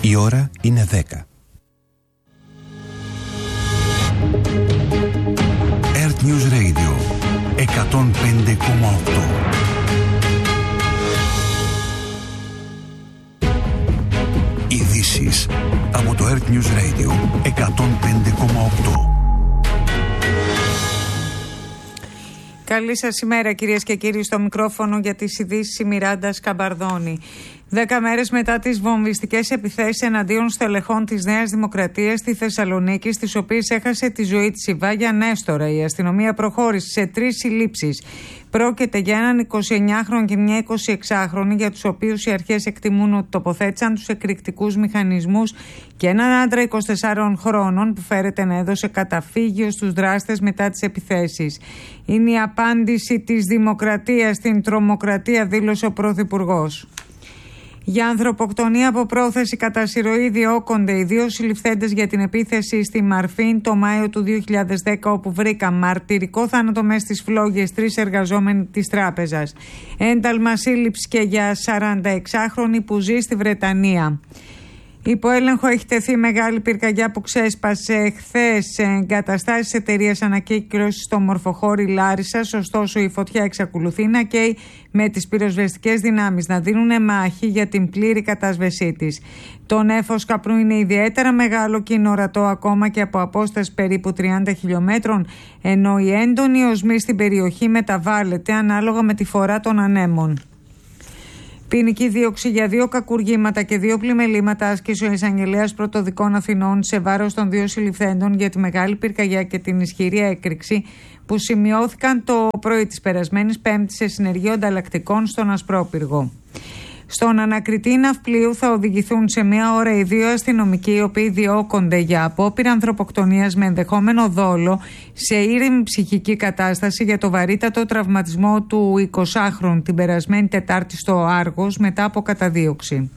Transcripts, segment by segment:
Η ώρα είναι 10. Earth News Radio 105,8. Ειδήσεις από το Earth News Radio 105,8. Καλή σας ημέρα κυρίες και κύριοι, στο μικρόφωνο για τις ειδήσεις η Μιράντα Σκαμπαρδόνη. 10 μέρες μετά τις βομβιστικές επιθέσεις εναντίον στελεχών της Νέας Δημοκρατίας στη Θεσσαλονίκη, στις οποίες έχασε τη ζωή της η Βάγια Νέστορα, η αστυνομία προχώρησε σε 3 συλλήψεις. Πρόκειται για έναν 29χρονο και μια 26χρονη, για τους οποίους οι αρχές εκτιμούν ότι τοποθέτησαν τους εκρηκτικούς μηχανισμούς, και έναν άντρα 24 χρόνων που φέρεται να έδωσε καταφύγιο στους δράστες μετά τις επιθέσεις. Είναι η απάντηση της Δημοκρατίας στην τρομοκρατία, δήλωσε ο Πρωθυπουργός. Για ανθρωποκτονία από πρόθεση κατά συρροή διώκονται οι 2 συλληφθέντες για την επίθεση στη Μαρφίν το Μάιο του 2010, όπου βρήκαν μαρτυρικό θάνατο μες στις φλόγες 3 εργαζόμενοι της τράπεζας. Ένταλμα σύλληψη και για 46χρονη που ζει στη Βρετανία. Υπό έλεγχο έχει τεθεί μεγάλη πυρκαγιά που ξέσπασε χθες σε εγκαταστάσεις εταιρείας ανακύκλωσης στο Μορφοχώρι Λάρισσας. Ωστόσο, η φωτιά εξακολουθεί να καίει, με τις πυροσβεστικές δυνάμεις να δίνουν μάχη για την πλήρη κατάσβεσή της. Το νέφος καπνού είναι ιδιαίτερα μεγάλο και είναι ορατό ακόμα και από απόσταση περίπου 30 χιλιόμετρων, ενώ η έντονη οσμή στην περιοχή μεταβάλλεται ανάλογα με τη φορά των ανέμων. Ποινική δίωξη για 2 κακουργήματα και 2 πλημελήματα άσκησε ο εισαγγελέας πρωτοδικών Αθηνών σε βάρος των 2 συλληφθέντων για τη μεγάλη πυρκαγιά και την ισχυρή έκρηξη που σημειώθηκαν το πρωί της περασμένης Πέμπτης σε συνεργείο ανταλλακτικών στον Ασπρόπυργο. Στον ανακριτή ναυπλίου θα οδηγηθούν σε 1 ώρα οι 2 αστυνομικοί, οι οποίοι διώκονται για απόπειρα ανθρωποκτονίας με ενδεχόμενο δόλο σε ήρεμη ψυχική κατάσταση για το βαρύτατο τραυματισμό του 20χρονου την περασμένη Τετάρτη στο Άργος μετά από καταδίωξη.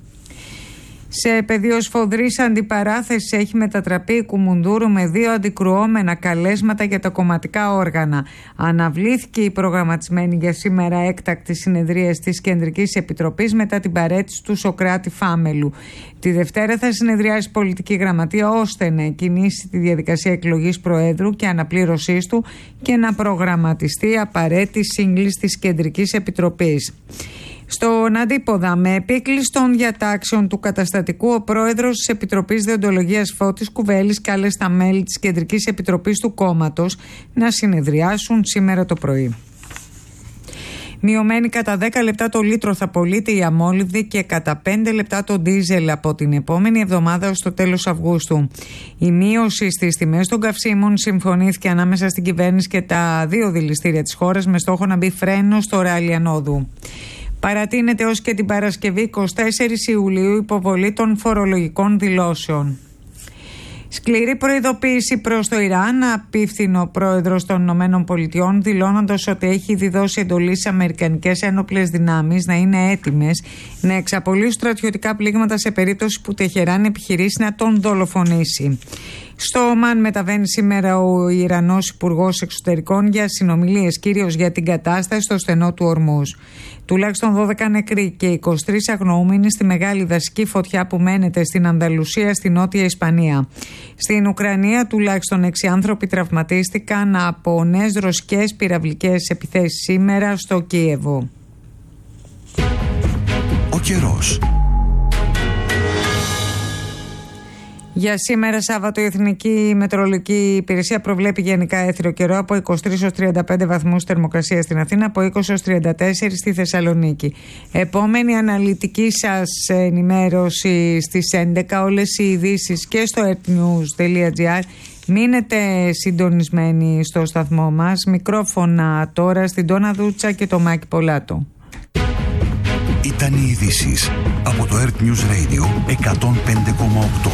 Σε πεδίο σφοδρής αντιπαράθεσης έχει μετατραπεί η Κουμουνδούρου με 2 αντικρουόμενα καλέσματα για τα κομματικά όργανα. Αναβλήθηκε η προγραμματισμένη για σήμερα έκτακτη συνεδρίαση της Κεντρικής Επιτροπής μετά την παραίτηση του Σωκράτη Φάμελου. Τη Δευτέρα θα συνεδριάσει η Πολιτική Γραμματεία ώστε να εκκινήσει τη διαδικασία εκλογής Προέδρου και αναπλήρωσής του και να προγραμματιστεί απαραίτητη σύγκληση της Κεντρικής Επιτροπής. Στον Αντίποδα, με επίκληση των διατάξεων του καταστατικού, ο πρόεδρος της Επιτροπής Δεοντολογίας Φώτης Κουβέλης κάλεσε τα μέλη της Κεντρικής Επιτροπής του κόμματος να συνεδριάσουν σήμερα το πρωί. Μειωμένη κατά 10 λεπτά το λίτρο θα πωλείται η αμόλυβδη και κατά 5 λεπτά το ντίζελ από την επόμενη εβδομάδα ως το τέλος Αυγούστου. Η μείωση στις τιμές των καυσίμων συμφωνήθηκε ανάμεσα στην κυβέρνηση και τα 2 δηληστήρια της χώρας με στόχο να μπει φρένο στο ράλι ανόδου. Παρατείνεται ως και την Παρασκευή 24 Ιουλίου υποβολή των φορολογικών δηλώσεων. Σκληρή προειδοποίηση προς το Ιράν απίφθινε ο πρόεδρος των ΗΠΑ, δηλώνοντας ότι έχει ήδη δώσει εντολή στις αμερικανικές ένοπλες δυνάμεις να είναι έτοιμες να εξαπολύσουν στρατιωτικά πλήγματα σε περίπτωση που Τεχεράν επιχειρήσει να τον δολοφονήσει. Στο Ομάν μεταβαίνει σήμερα ο Ιρανός Υπουργός Εξωτερικών για συνομιλίες, κυρίως για την κατάσταση στο στενό του Ορμούζ. Τουλάχιστον 12 νεκροί και 23 αγνοούμενοι στη μεγάλη δασική φωτιά που μένεται στην Ανδαλουσία, στη Νότια Ισπανία. Στην Ουκρανία τουλάχιστον 6 άνθρωποι τραυματίστηκαν από νέες ρωσικές πυραυλικές επιθέσεις σήμερα στο Κίεβο. Ο καιρός. Για σήμερα Σάββατο η Εθνική Μετεωρολογική Υπηρεσία προβλέπει γενικά έθριο καιρό από 23 ως 35 βαθμούς θερμοκρασία στην Αθήνα, από 20 ως 34 στη Θεσσαλονίκη. Επόμενη αναλυτική σας ενημέρωση στις 11, όλες οι ειδήσεις και στο earthnews.gr. Μείνετε συντονισμένοι στο σταθμό μας. Μικρόφωνα τώρα στην Τόνα Δούτσα και το Μάκη Πολάτο. Ήταν οι ειδήσεις από το Earth News Radio 105,8.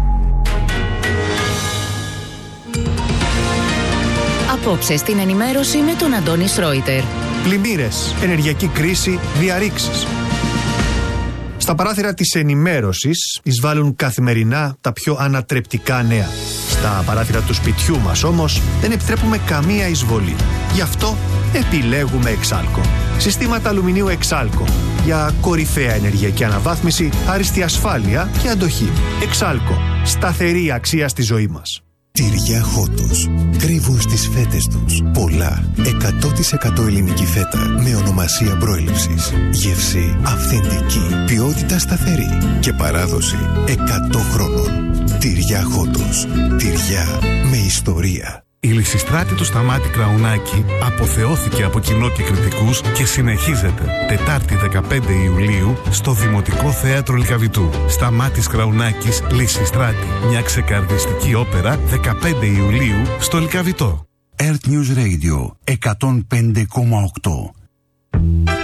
Απόψε στην ενημέρωση με τον Αντώνη Σρόιτερ. Πλημμύρες, ενεργειακή κρίση, διαρρήξεις. Στα παράθυρα της ενημέρωσης εισβάλλουν καθημερινά τα πιο ανατρεπτικά νέα. Στα παράθυρα του σπιτιού μας όμως δεν επιτρέπουμε καμία εισβολή. Γι' αυτό επιλέγουμε Εξάλκο. Συστήματα αλουμινίου Εξάλκο για κορυφαία ενεργειακή αναβάθμιση, άριστη ασφάλεια και αντοχή. Εξάλκο. Σταθερή αξία στη ζωή μας. Τυριά Χότος. Κρύβουν στις φέτες τους πολλά 100% ελληνική φέτα με ονομασία προέλευσης. Γεύση αυθεντική, ποιότητα σταθερή και παράδοση 100 χρόνων. Τυριά Χότος. Τυριά με ιστορία. Η Λυσιστράτη του Σταμάτη Κραουνάκη αποθεώθηκε από κοινό και κριτικούς και συνεχίζεται Τετάρτη 15 Ιουλίου στο Δημοτικό Θέατρο Λυκαβητού. Σταμάτης Κραουνάκης, Λυσιστράτη. Μια ξεκαρδιστική όπερα 15 Ιουλίου στο Λυκαβητό. Earth News Radio 105,8.